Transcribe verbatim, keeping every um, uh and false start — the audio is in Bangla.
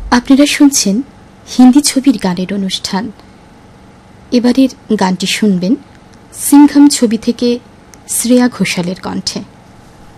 আপনারা শুনছেন হিন্দি ছবির গানের অনুষ্ঠান। এবারের গানটি শুনবেন সিংঘম ছবি থেকে শ্রেয়া ঘোষালের কণ্ঠে।